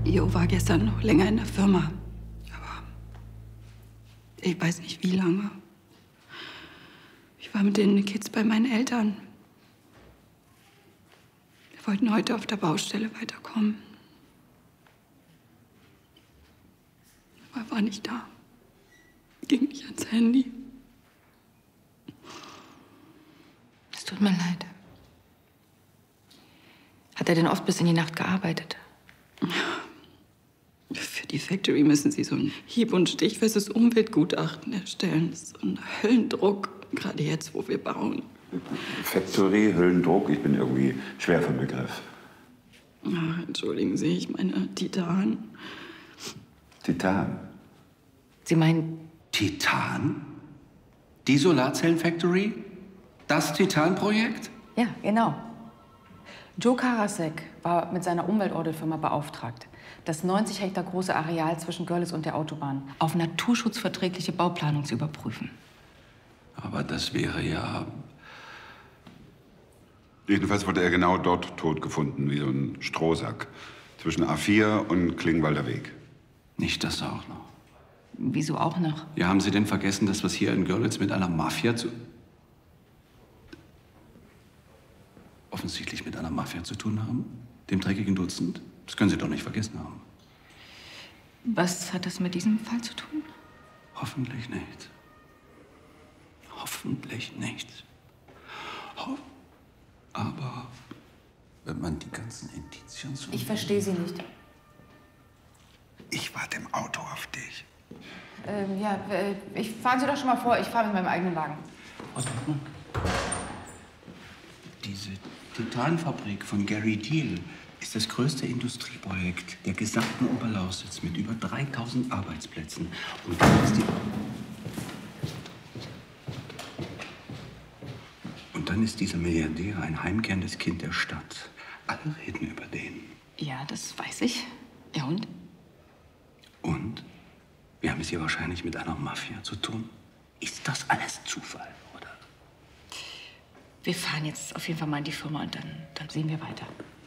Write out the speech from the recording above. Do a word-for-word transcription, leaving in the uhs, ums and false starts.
Jo war gestern noch länger in der Firma. Aber ich weiß nicht, wie lange. Ich war mit den Kids bei meinen Eltern. Wir wollten heute auf der Baustelle weiterkommen. Aber er war nicht da. Ging nicht ans Handy. Es tut mir leid. Hat er denn oft bis in die Nacht gearbeitet? Für die Factory müssen Sie so ein hieb- und stichfestes Umweltgutachten erstellen. Das ist so ein Höllendruck, gerade jetzt, wo wir bauen. Factory, Höllendruck, ich bin irgendwie schwer vom Begriff. Ach, entschuldigen Sie, ich meine Titan. Titan? Sie meinen... Titan? Die Solarzellen-Factory? Das Titan-Projekt? Ja, genau. Joe Karasek war mit seiner Umweltauditfirma beauftragt, das neunzig Hektar große Areal zwischen Görlitz und der Autobahn auf naturschutzverträgliche Bauplanung zu überprüfen. Aber das wäre ja... Jedenfalls wurde er genau dort tot gefunden, wie so ein Strohsack. Zwischen A vier und Klingwalder Weg. Nicht das auch noch. Wieso auch noch? Ja, haben Sie denn vergessen, dass wir es hier in Görlitz mit einer Mafia zu... offensichtlich mit einer Mafia zu tun haben? Dem dreckigen Dutzend? Das können Sie doch nicht vergessen haben. Was hat das mit diesem Fall zu tun? Hoffentlich nicht. Hoffentlich nicht. Ho Aber wenn man die ganzen Indizien so... Ich verstehe Sie nicht. Ich warte im Auto auf dich. Ähm, ja, äh, ich fahren Sie doch schon mal vor. Ich fahre mit meinem eigenen Wagen. Otto, diese Titanfabrik von Gary Deal ist das größte Industrieprojekt der gesamten Oberlausitz mit über dreitausend Arbeitsplätzen. Und dann ist die... Und dann ist dieser Milliardär ein heimkehrendes Kind der Stadt. Alle reden über den. Ja, das weiß ich. Ja, und? Und? Wir haben es hier wahrscheinlich mit einer Mafia zu tun. Ist das alles Zufall, oder? Wir fahren jetzt auf jeden Fall mal in die Firma und dann, dann sehen wir weiter.